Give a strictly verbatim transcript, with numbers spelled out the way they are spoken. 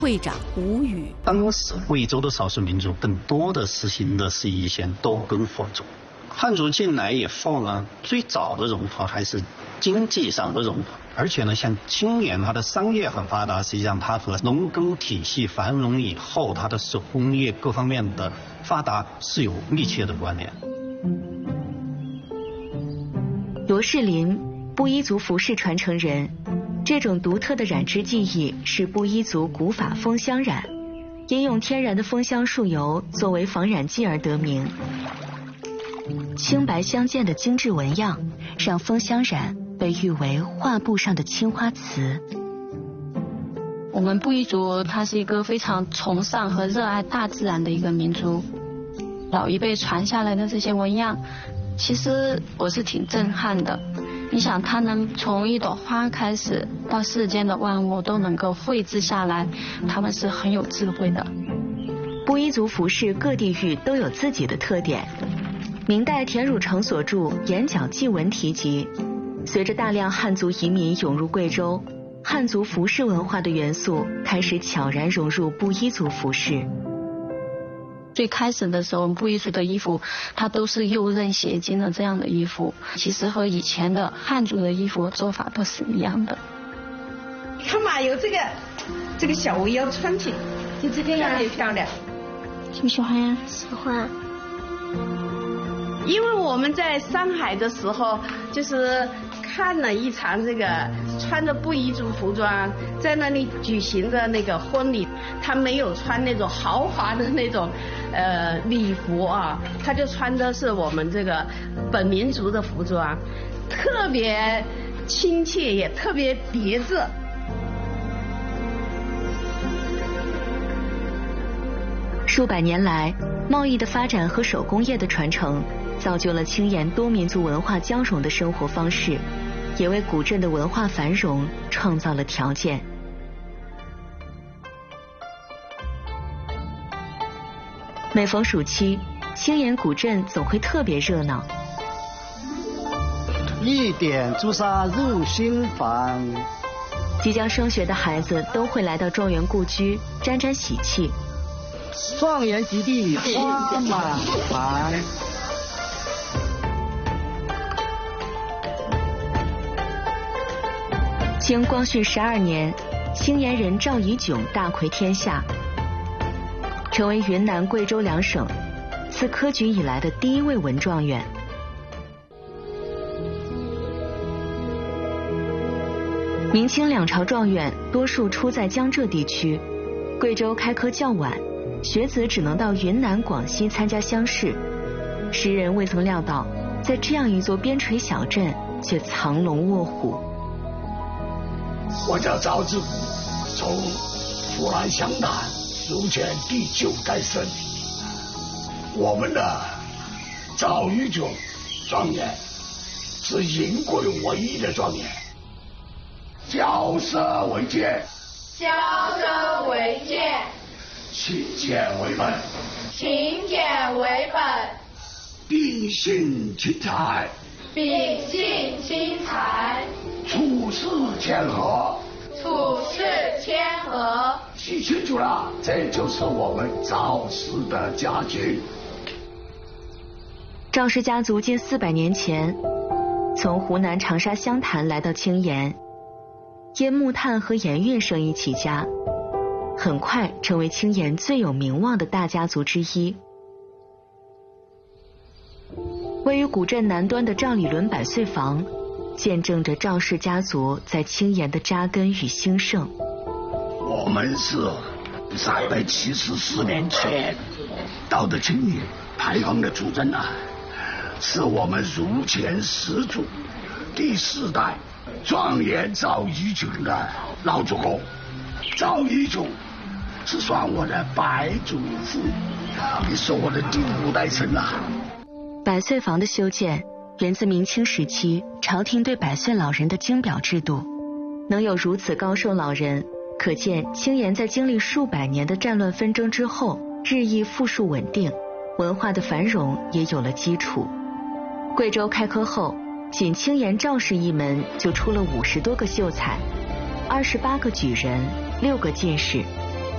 会长吴宇， 当时贵州的少数民族更多的实行的是一些多根合作。汉族进来以后呢，最早的融合还是经济上的融合，而且呢，像青年它的商业很发达，实际上它和农耕体系繁荣以后，它的手工业各方面的发达是有密切的关联。 罗世林，布依族服饰传承人，这种独特的染织技艺是布依族古法枫香染，因用天然的枫香树油作为防染剂而得名。青白相间的精致纹样，让枫香染被誉为画布上的青花瓷。 我们布依族它是一个非常崇尚和热爱大自然的一个民族，老一辈传下来的这些纹样，其实我是挺震撼的。你想，它能从一朵花开始，到世间的万物都能够绘制下来，他们是很有智慧的。 布依族服饰各地域都有自己的特点。明代田汝成所著《眼角记文》提及，随着大量汉族移民涌入贵州，汉族服饰文化的元素开始悄然融入布依族服饰。 最开始的时候，布依族的衣服它都是右衽斜襟的这样的衣服，其实和以前的汉族的衣服做法都是一样的。 你看嘛，有这个这个小围腰穿起，就这个样也漂亮。 喜不喜欢呀？ 喜欢。 因为我们在上海的时候，就是看了一场这个穿着布依族服装在那里举行的那个婚礼，他没有穿那种豪华的那种呃礼服啊，他就穿的是我们这个本民族的服装，特别亲切，也特别别致。 数百年来，贸易的发展和手工业的传承，造就了青岩多民族文化交融的生活方式，也为古镇的文化繁荣创造了条件。每逢暑期，青岩古镇总会特别热闹。 一点朱砂入心房。 即将升学的孩子都会来到状元故居沾沾喜气。 状元及第，花满怀。 清光绪十二年，青岩人赵以炯大魁天下，成为云南、贵州两省自科举以来的第一位文状元。明清两朝状元多数出在江浙地区，贵州开科较晚，学子只能到云南、广西参加乡试。时人未曾料到，在这样一座边陲小镇，却藏龙卧虎。 我叫赵子，从湖南湘潭入选第九代生。我们的赵以炯状元是英国唯一的状元。骄奢为鉴， 骄奢为鉴， 勤俭为本， 勤俭为本， 秉性轻财， 秉性轻财， 处事谦和， 处事谦和。 记清楚了，这就是我们赵氏的家境。 赵氏家族近四百年前从湖南长沙湘潭来到青岩，因木炭和盐运生意起家，很快成为青岩最有名望的大家族之一。位于古镇南端的赵李伦百岁房，见证着赵氏家族在青岩的扎根与兴盛。 我们是三百七十四年前到的青岩牌坊的主人啊，是我们儒前始祖第四代状元赵以炯的老祖公。赵以炯是算我的白祖父，也是我的第五代生啊。 百岁房的修建源自明清时期朝廷对百岁老人的京表制度，能有如此高寿老人，可见青岩在经历数百年的战乱纷争之后，日益富庶稳定，文化的繁荣也有了基础。贵州开科后，仅青岩赵氏一门就出了五十多个秀才，二十八个举人，六个进士。